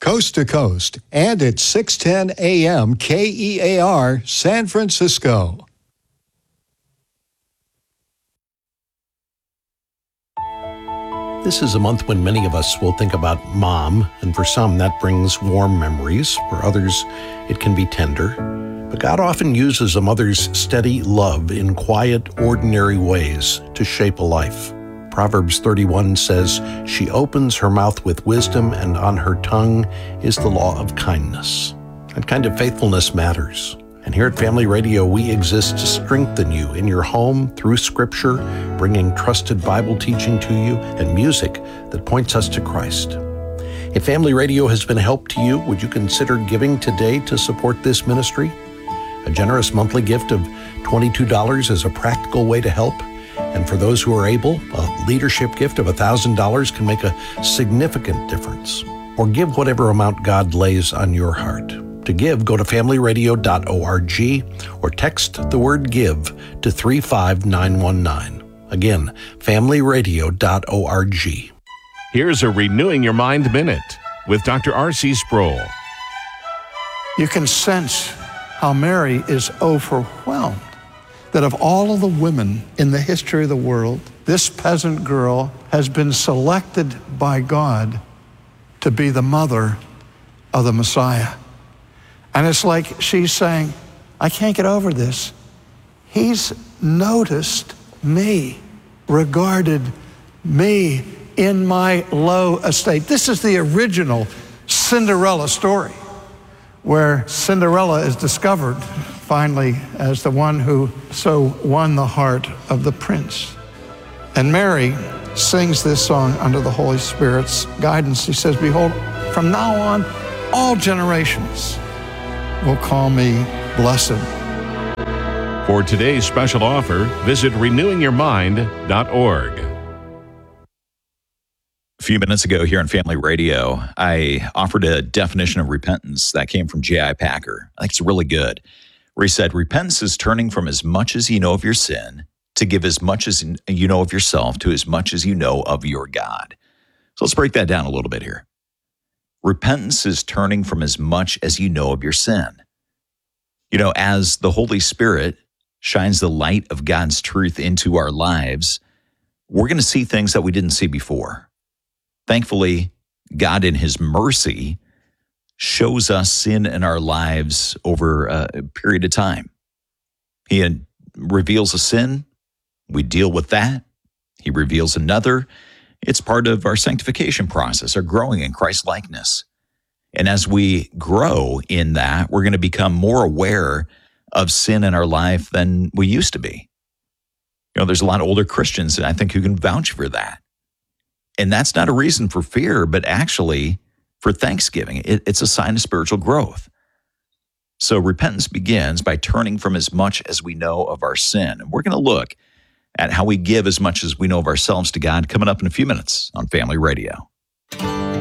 coast to coast, and at 610 AM KEAR, San Francisco. This is a month when many of us will think about mom, and for some that brings warm memories. For others, it can be tender. But God often uses a mother's steady love in quiet, ordinary ways to shape a life. Proverbs 31 says, "She opens her mouth with wisdom, and on her tongue is the law of kindness." That kind of faithfulness matters. And here at Family Radio, we exist to strengthen you in your home through Scripture, bringing trusted Bible teaching to you and music that points us to Christ. If Family Radio has been a help to you, would you consider giving today to support this ministry? A generous monthly gift of $22 is a practical way to help. And for those who are able, a leadership gift of $1,000 can make a significant difference. Or give whatever amount God lays on your heart. To give, go to familyradio.org or text the word GIVE to 35919. Again, familyradio.org. Here's a Renewing Your Mind Minute with Dr. R.C. Sproul. You can sense how Mary is overwhelmed that of all of the women in the history of the world, this peasant girl has been selected by God to be the mother of the Messiah. And it's like she's saying, I can't get over this. He's noticed me, regarded me in my low estate. This is the original Cinderella story, where Cinderella is discovered finally as the one who so won the heart of the prince. And Mary sings this song under the Holy Spirit's guidance. She says, "Behold, from now on, all generations will call me blessed." For today's special offer, visit renewingyourmind.org. A few minutes ago here on Family Radio, I offered a definition of repentance that came from J.I. Packer. I think it's really good, where he said, repentance is turning from as much as you know of your sin to give as much as you know of yourself to as much as you know of your God. So let's break that down a little bit here. Repentance is turning from as much as you know of your sin. You know, as the Holy Spirit shines the light of God's truth into our lives, we're going to see things that we didn't see before. Thankfully, God in His mercy shows us sin in our lives over a period of time. He reveals a sin, we deal with that. He reveals another. It's part of our sanctification process, our growing in Christ-likeness. And as we grow in that, we're going to become more aware of sin in our life than we used to be. You know, there's a lot of older Christians, and I think who can vouch for that. And that's not a reason for fear, but actually for thanksgiving. It's a sign of spiritual growth. So repentance begins by turning from as much as we know of our sin. And we're going to look at how we give as much as we know of ourselves to God coming up in a few minutes on Family Radio.